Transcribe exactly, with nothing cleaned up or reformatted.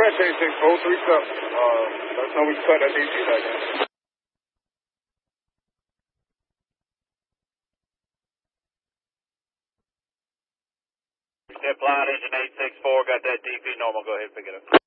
dispatch anything, four three seven. Uh, let us know we can cut that D P back in. Zip line engine eight six four, got that D P normal, go ahead and pick it up.